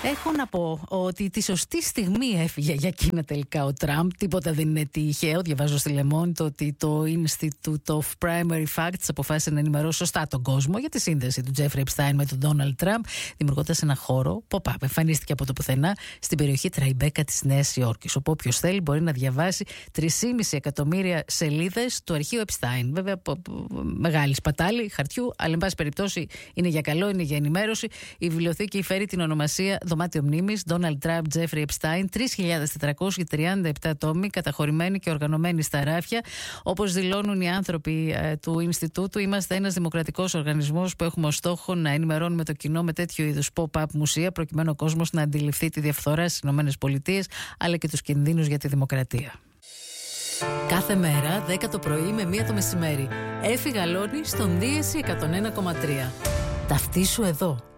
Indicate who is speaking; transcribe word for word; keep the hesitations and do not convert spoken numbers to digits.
Speaker 1: Έχω να πω ότι τη σωστή στιγμή έφυγε για Κίνα τελικά ο Τραμπ. Τίποτα δεν είναι τυχαίο. Διαβάζω στη Le Monde ότι το Institute of Primary Facts αποφάσισε να ενημερώσει σωστά τον κόσμο για τη σύνδεση του Jeffrey Epstein με τον Donald Trump, δημιουργώντας ένα χώρο που εμφανίστηκε από το πουθενά στην περιοχή Τραϊμπέκα της Νέας Υόρκης, όπου όποιος θέλει μπορεί να διαβάσει τρία κόμμα πέντε εκατομμύρια σελίδες του αρχείου Epstein. Βέβαια, μεγάλη σπατάλη χαρτιού, αλλά εν πάση περιπτώσει είναι για καλό, είναι για ενημέρωση. Η βιβλιοθήκη φέρει την ονομασία Δωμάτιο Μνήμης, Donald Trump, Jeffrey Epstein, τρεις χιλιάδες τετρακόσιοι τριάντα επτά τόμοι, καταχωρημένοι και οργανωμένοι στα ράφια. Όπως δηλώνουν οι άνθρωποι ε, του Ινστιτούτου, είμαστε ένας δημοκρατικός οργανισμός που έχουμε ως στόχο να ενημερώνουμε το κοινό με τέτοιου είδους pop-up μουσεία, προκειμένου ο κόσμος να αντιληφθεί τη διαφθορά στις ΗΠΑ, αλλά και τους κινδύνους για τη δημοκρατία. Κάθε μέρα, δέκα το πρωί με μία το μεσημέρι, Έφη Γαλώνη στον Δίεση εκατόν ένα κόμμα τρία. Ταυτίσου εδώ.